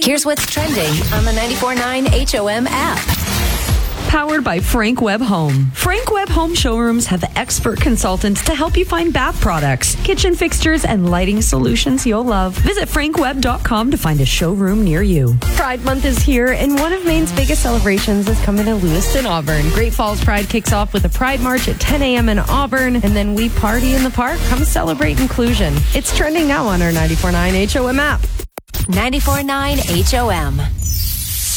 Here's what's trending on the 94.9 HOM app. Powered by Frank Webb Home. Frank Webb Home showrooms have expert consultants to help you find bath products, kitchen fixtures, and lighting solutions you'll love. Visit frankwebb.com to find a showroom near you. Pride Month is here, and one of Maine's biggest celebrations is coming to Lewiston, Auburn. Great Falls Pride kicks off with a Pride March at 10 a.m. in Auburn, and then we party in the park. Come celebrate inclusion. It's trending now on our 94.9 HOM app. 94.9 HOM.